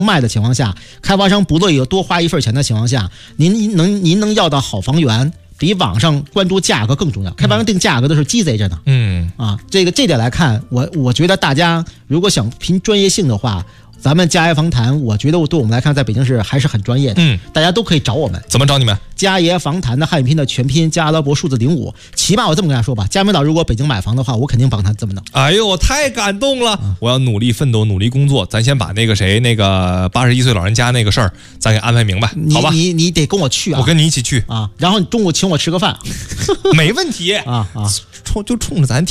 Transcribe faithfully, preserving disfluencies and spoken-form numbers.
卖的情况下，开发商不乐意多花一份钱的情况下，您能您能要到好房源，比网上关注价格更重要。开发商定价格都是鸡贼着呢。 嗯啊，这个这点来看，我我觉得大家如果想凭专业性的话，咱们家爷房谈，我觉得对我们来看，在北京市还是很专业的。 嗯， 大家都可以找我们。 怎么找你们？ 家爷房谈的汉语拼的全拼加阿拉伯数字零五，起码我这么跟大家说吧，佳明岛如果北京买房的话，我肯定帮他这么弄。 哎呦，我太感动了！ 嗯、 我要努力奋斗，努力工作。咱先把那个谁，那个八十一岁老人家那个事儿，咱给安排明白，好吧？ 你你得跟我去啊！ 我跟你一起去啊，然后你中午请我吃个饭， 没问题啊啊！ 冲就冲着咱。